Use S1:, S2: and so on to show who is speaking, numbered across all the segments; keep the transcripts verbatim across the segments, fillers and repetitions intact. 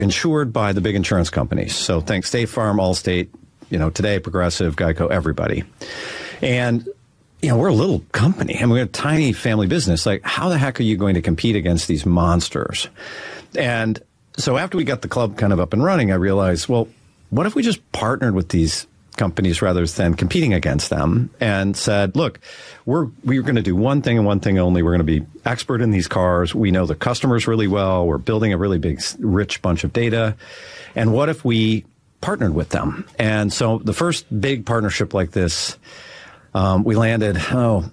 S1: insured by the big insurance companies. So think State Farm, Allstate, you know, today Progressive, Geico, everybody. And, you know, we're a little company and we're a tiny family business. Like, how the heck are you going to compete against these monsters? And so after we got the club kind of up and running, I realized, well, what if we just partnered with these companies rather than competing against them and said, look, we're we're going to do one thing and one thing only. We're going to be expert in these cars. We know the customers really well. We're building a really big, rich bunch of data. And what if we partnered with them? And so the first big partnership like this, um, we landed, oh,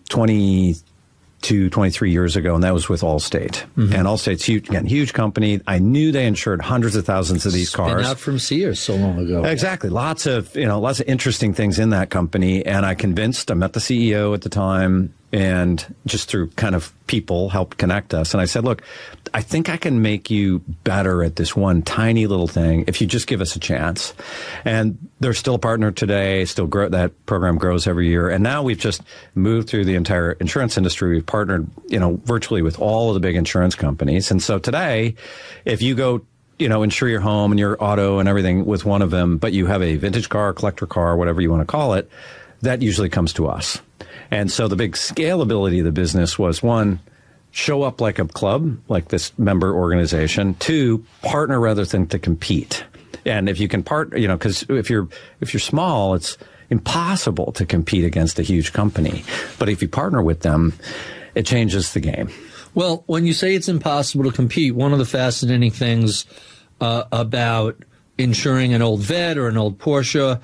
S1: twenty-two, twenty-three years ago, and that was with Allstate. Mm-hmm. And Allstate's huge, again, huge company. I knew they insured hundreds of thousands of these
S2: Spin
S1: cars.
S2: out from Sears so long ago.
S1: Exactly. Lots of, you know, lots of interesting things in that company. And I convinced, I met the C E O at the time, and just through kind of people helped connect us. And I said, look, I think I can make you better at this one tiny little thing if you just give us a chance. And they're still a partner today, still grow, that program grows every year. And now we've just moved through the entire insurance industry. We've partnered, you know, virtually with all of the big insurance companies. And so today, if you go, you know, insure your home and your auto and everything with one of them, but you have a vintage car, collector car, whatever you want to call it, that usually comes to us. And so the big scalability of the business was, one, show up like a club, like this member organization. Two, partner rather than to compete. And if you can partner, you know, because if you're if you're small, it's impossible to compete against a huge company. But if you partner with them, it changes the game.
S2: Well, when you say it's impossible to compete, one of the fascinating things uh, about insuring an old Vet or an old Porsche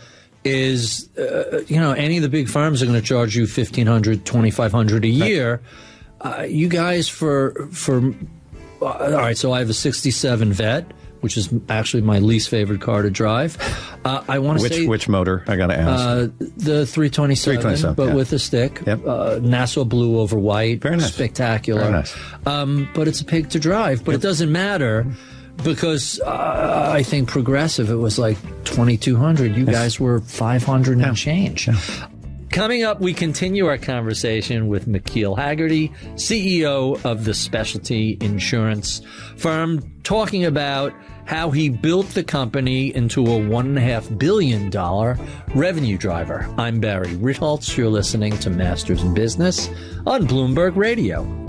S2: is, uh, you know, any of the big firms are going to charge you fifteen hundred dollars, twenty-five hundred dollars a year. Uh, you guys for, for uh, all right, so I have a sixty-seven Vet, which is actually my least favorite car to drive. Uh, I want to say...
S1: Which motor? I got to ask.
S2: Uh, the three twenty-seven, three twenty-seven but
S1: yeah.
S2: with a stick.
S1: Yep.
S2: Uh, Nassau blue over white.
S1: Very nice.
S2: Spectacular.
S1: Very nice.
S2: Um, but it's a pig to drive. But yep. It doesn't matter because uh, I think Progressive, it was like twenty-two hundred. You yes. guys were five hundred yeah. and change. Yeah. Coming up, we continue our conversation with McKeel Hagerty, C E O of the specialty insurance firm, talking about how he built the company into a one point five billion dollars revenue driver. I'm Barry Ritholtz. You're listening to Masters in Business on Bloomberg Radio.